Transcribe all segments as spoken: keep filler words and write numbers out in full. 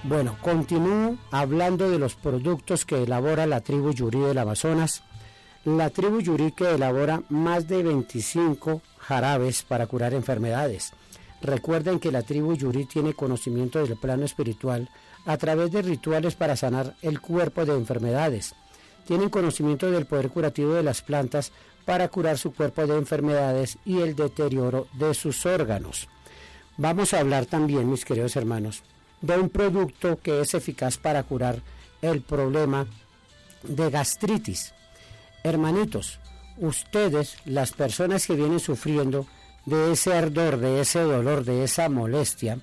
Bueno, continúo hablando de los productos que elabora la tribu Yurí del Amazonas. La tribu Yurí que elabora más de veinticinco jarabes para curar enfermedades. Recuerden que la tribu Yurí tiene conocimiento del plano espiritual a través de rituales para sanar el cuerpo de enfermedades. Tienen conocimiento del poder curativo de las plantas para curar su cuerpo de enfermedades y el deterioro de sus órganos. Vamos a hablar también, mis queridos hermanos, de un producto que es eficaz para curar el problema de gastritis. Hermanitos, ustedes, las personas que vienen sufriendo de ese ardor, de ese dolor, de esa molestia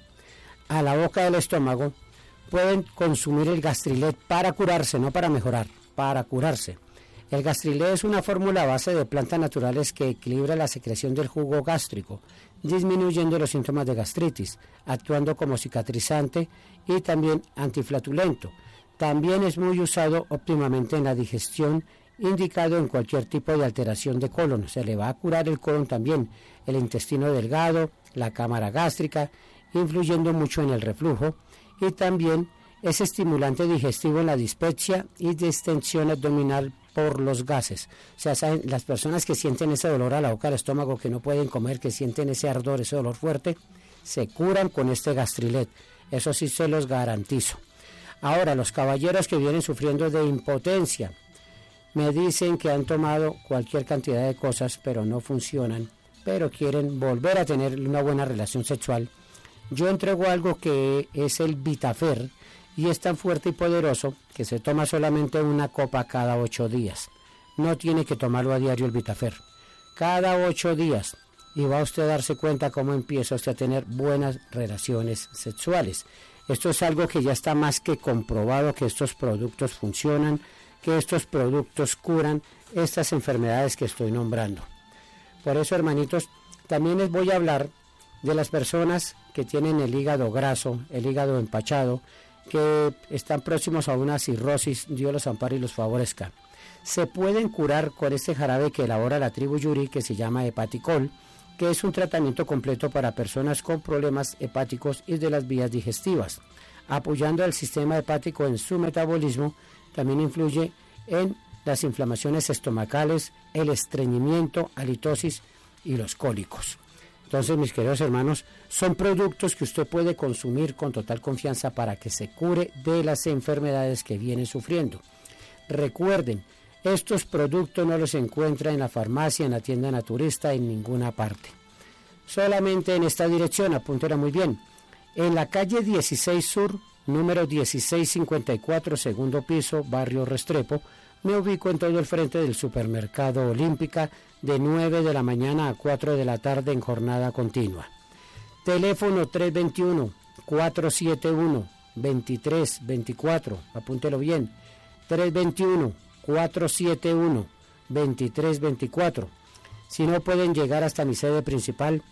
a la boca del estómago, pueden consumir el Gastrilet para curarse, no para mejorar, para curarse. El Gastrilet es una fórmula a base de plantas naturales que equilibra la secreción del jugo gástrico, disminuyendo los síntomas de gastritis, actuando como cicatrizante y también antiflatulento. También es muy usado óptimamente en la digestión, indicado en cualquier tipo de alteración de colon. Se le va a curar el colon también, el intestino delgado, la cámara gástrica, influyendo mucho en el reflujo, y también es estimulante digestivo en la dispepsia y distensión abdominal por los gases. O sea, ¿saben? Las personas que sienten ese dolor a la boca del estómago, que no pueden comer, que sienten ese ardor, ese dolor fuerte, se curan con este Gastrilet. Eso sí se los garantizo. Ahora, los caballeros que vienen sufriendo de impotencia, me dicen que han tomado cualquier cantidad de cosas, pero no funcionan, pero quieren volver a tener una buena relación sexual. Yo entrego algo que es el Vitafer, y es tan fuerte y poderoso que se toma solamente una copa cada ocho días. No tiene que tomarlo a diario el Vitafer. Cada ocho días, y va a usted a darse cuenta cómo empieza usted a tener buenas relaciones sexuales. Esto es algo que ya está más que comprobado, que estos productos funcionan, que estos productos curan estas enfermedades que estoy nombrando. Por eso, hermanitos, también les voy a hablar de las personas que tienen el hígado graso, el hígado empachado, que están próximos a una cirrosis. Dios los ampare y los favorezca. Se pueden curar con este jarabe que elabora la tribu Yurí, que se llama Hepaticol, que es un tratamiento completo para personas con problemas hepáticos y de las vías digestivas, apoyando al sistema hepático en su metabolismo. También influye en las inflamaciones estomacales, el estreñimiento, halitosis y los cólicos. Entonces, mis queridos hermanos, son productos que usted puede consumir con total confianza para que se cure de las enfermedades que viene sufriendo. Recuerden, estos productos no los encuentra en la farmacia, en la tienda naturista, en ninguna parte. Solamente en esta dirección, apúntela muy bien. En la calle dieciséis Sur, número dieciséis cincuenta y cuatro, segundo piso, barrio Restrepo, me ubico en todo el frente del supermercado Olímpica, de nueve de la mañana a cuatro de la tarde en jornada continua. Teléfono tres dos uno, cuatro siete uno, dos tres dos cuatro, apúntelo bien, tres dos uno, cuatro siete uno, dos tres dos cuatro. Si no pueden llegar hasta mi sede principal,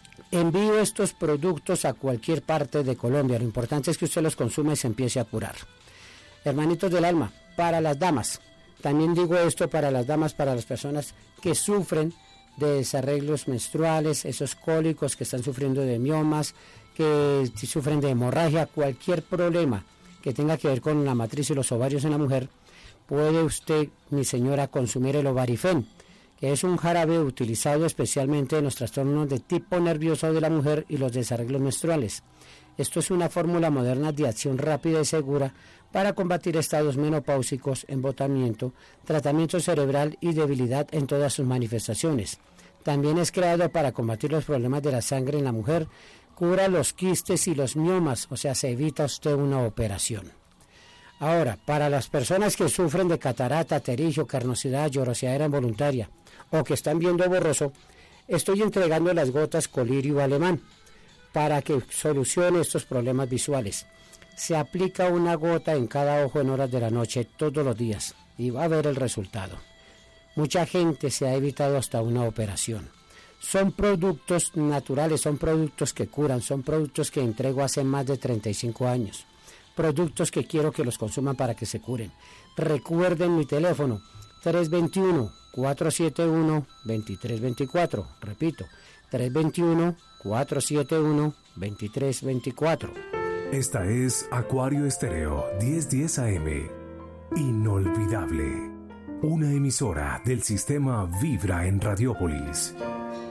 envío estos productos a cualquier parte de Colombia. Lo importante es que usted los consuma y se empiece a curar. Hermanitos del alma, para las damas, también digo esto para las damas, para las personas que sufren de desarreglos menstruales, esos cólicos, que están sufriendo de miomas, que sufren de hemorragia, cualquier problema que tenga que ver con la matriz y los ovarios en la mujer, puede usted, mi señora, consumir el Ovarifen, que es un jarabe utilizado especialmente en los trastornos de tipo nervioso de la mujer y los desarreglos menstruales. Esto es una fórmula moderna de acción rápida y segura para combatir estados menopáusicos, embotamiento, tratamiento cerebral y debilidad en todas sus manifestaciones. También es creado para combatir los problemas de la sangre en la mujer, cura los quistes y los miomas, o sea, se evita usted una operación. Ahora, para las personas que sufren de catarata, terigio, carnosidad, llorosidad involuntaria o que están viendo borroso, estoy entregando las gotas Colirio Alemán para que solucione estos problemas visuales. Se aplica una gota en cada ojo en horas de la noche todos los días y va a ver el resultado. Mucha gente se ha evitado hasta una operación. Son productos naturales, son productos que curan, son productos que entrego hace más de treinta y cinco años. Productos que quiero que los consuman para que se curen. Recuerden mi teléfono, tres dos uno, cuatro siete uno, dos tres dos cuatro. Repito, tres dos uno, cuatro siete uno, dos tres dos cuatro. Esta es Acuario Estéreo diez diez A M. Inolvidable. Una emisora del sistema Vibra en Radiópolis.